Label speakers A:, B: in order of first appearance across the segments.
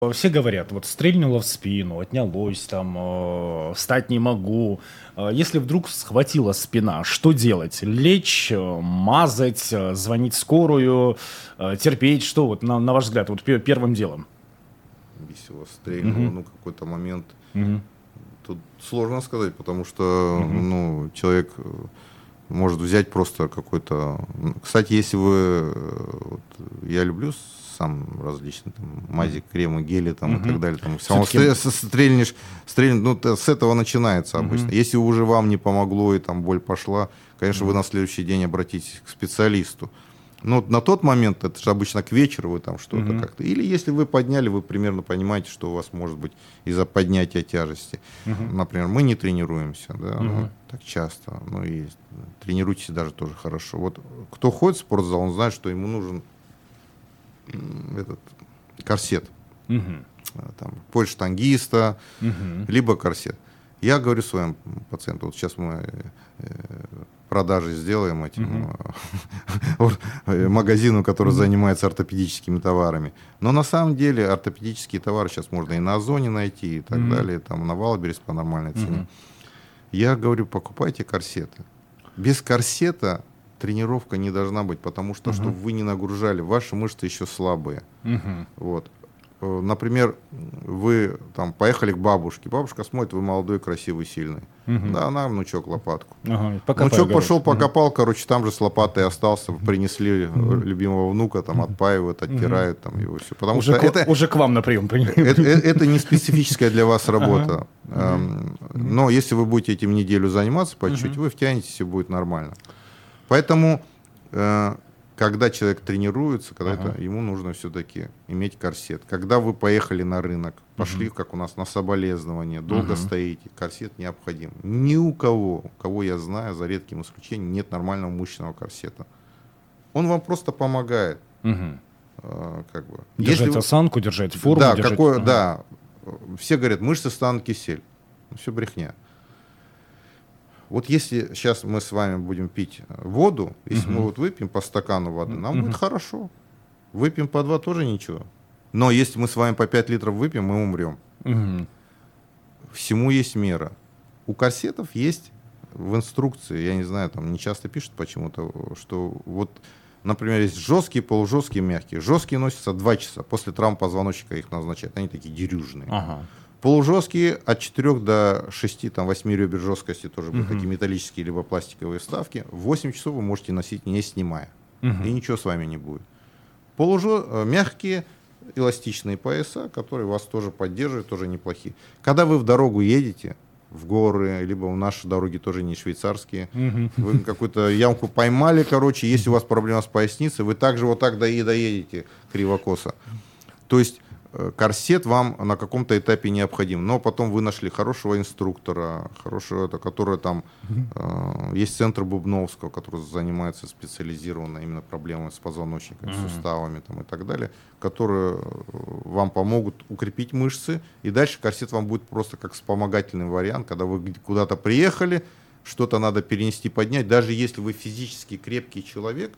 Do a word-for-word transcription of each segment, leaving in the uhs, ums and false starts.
A: Все говорят, вот стрельнуло в спину, отнялось, там, э, встать не могу. Э, Если вдруг схватила спина, что делать? Лечь, э, мазать, э, звонить в скорую, э, терпеть? Что вот на, на ваш взгляд, вот пе- первым делом?
B: Если вас стрельнуло,
A: Мгм.
B: ну, какой-то момент,
A: Мгм.
B: тут сложно сказать, потому что,
A: Мгм.
B: ну, человек э, может взять просто какой-то... м, Кстати, если вы... э, вот, я люблю сам различные там, мази, кремы, гели там, и так
A: Мгм.
B: далее. Там, все равно
A: Все-таки.
B: стре- с- стрельнешь, стрельнешь, ну, т- с этого начинается обычно. Если уже вам не помогло и там боль пошла, конечно, вы на следующий день обратитесь к специалисту. Ну, вот на тот момент, это же обычно к вечеру вы там что-то как-то. Или если вы подняли, вы примерно понимаете, что у вас может быть из-за поднятия тяжести. Например, мы не тренируемся, да, ну, так часто. Ну, и тренируйтесь даже тоже хорошо. Вот кто ходит в спортзал, он знает, что ему нужен м, этот корсет. А, Там, пояс штангиста, либо корсет. Я говорю своим пациентам, вот сейчас мы э, продажи сделаем этим э, магазину, который занимается ортопедическими товарами. Но на самом деле ортопедические товары сейчас можно и на Озоне найти, и так далее, там на Валберес по нормальной цене. Я говорю, покупайте корсеты. Без корсета тренировка не должна быть, потому что, чтобы вы не нагружали, ваши мышцы еще слабые. Вот. Э, Например, вы там поехали к бабушке. Бабушка смотрит, вы молодой, красивый, сильный. Да, на, внучок, лопатку.
A: Ага, покопай
B: Внучок
A: огород.
B: пошел, покопал, короче, там же с лопатой остался. Принесли э, любимого внука, там отпаивают, оттирают там его все. Потому
A: Уже,
B: что
A: к,
B: это,
A: уже к вам на прием приняли.
B: это, э- это не специфическая для вас работа. Эм, Но если вы будете этим неделю заниматься по чуть-чуть, вы втянетесь, и будет нормально. Поэтому, э, когда человек тренируется, когда
A: Ага.
B: это, ему нужно все-таки иметь корсет. Когда вы поехали на рынок, пошли, как у нас, на соболезнование, долго стоите, корсет необходим. Ни у кого, кого я знаю, за редким исключением, нет нормального мышечного корсета. Он вам просто помогает.
A: Мгм.
B: э, как бы.
A: Держать
B: Если вы-
A: осанку, держать форму.
B: да,
A: держать...
B: какое,
A: Ага.
B: да. Все говорят, мышцы станут кисель. Ну, все брехня. Вот если сейчас мы с вами будем пить воду, если мы вот выпьем по стакану воды, нам будет хорошо. Выпьем по два тоже ничего. Но если мы с вами по пять литров выпьем, мы умрем.
A: Мгм.
B: Всему есть мера. У корсетов есть в инструкции, я не знаю, там не часто пишут почему-то, что вот, например, есть жесткие, полужесткие, мягкие. Жесткие носятся два часа. После травм позвоночника их назначают. Они такие дерюжные.
A: Ага.
B: Полужесткие от четырёх до шести, там, восьми ребер жесткости тоже будут такие металлические либо пластиковые вставки. восемь часов вы можете носить, не снимая. И ничего с вами не будет. Полужо... э, Мягкие эластичные пояса, которые вас тоже поддерживают, тоже неплохие. Когда вы в дорогу едете, в горы, либо у наши дороги тоже не швейцарские, вы какую-то ямку поймали, короче, если у вас проблема с поясницей, вы также вот так до- и доедете криво-косо. То есть э, корсет вам на каком-то этапе необходим, но потом вы нашли хорошего инструктора, хорошего, это, который там, э, есть центр Бубновского, который занимается специализированно именно проблемами с позвоночником, с суставами там, и так далее, которые э, вам помогут укрепить мышцы, и дальше корсет вам будет просто как вспомогательный вариант, когда вы г- куда-то приехали, что-то надо перенести, поднять, даже если вы физически крепкий человек,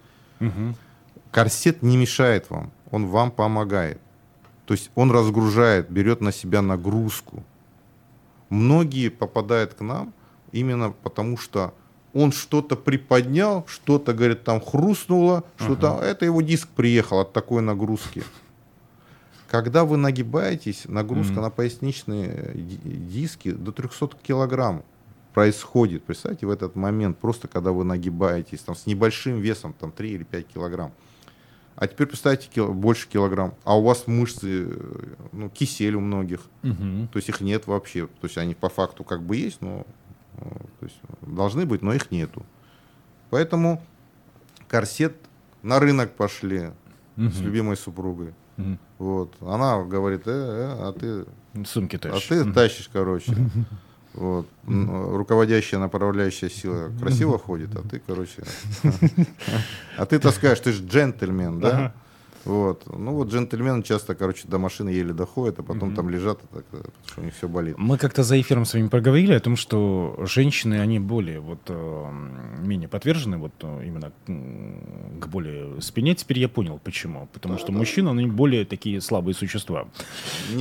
B: корсет не мешает вам, он вам помогает. То есть он разгружает, берет на себя нагрузку. Многие попадают к нам именно потому, что он что-то приподнял, что-то, говорит, там хрустнуло, что-то, это его диск приехал от такой нагрузки. Когда вы нагибаетесь, нагрузка на поясничные ди- диски до трехсот килограмм происходит. Представьте, в этот момент, просто когда вы нагибаетесь там, с небольшим весом, там три или пять килограмм. А теперь представьте, кил- больше килограмм, а у вас мышцы, э, ну, кисель у многих, то есть их нет вообще, то есть они по факту как бы есть, но э, то есть должны быть, но их нету. Поэтому корсет, на рынок пошли с любимой супругой, вот, она говорит, э, э, а ты,
A: Сумки
B: а
A: тащишь.
B: ты тащишь, короче. Вот. М, Руководящая, направляющая сила красиво ходит, а ты, короче, а ты таскаешь, ты же джентльмен, да? Вот. Ну вот джентльмены часто, короче, до машины еле доходят, а потом там лежат, и так, потому что у них все болит.
A: Мы как-то за эфиром с вами проговорили о том, что женщины, они более, вот, э, менее подвержены вот э, именно м, к боли в спине. Теперь я понял, почему. Потому что мужчины, они более такие слабые существа.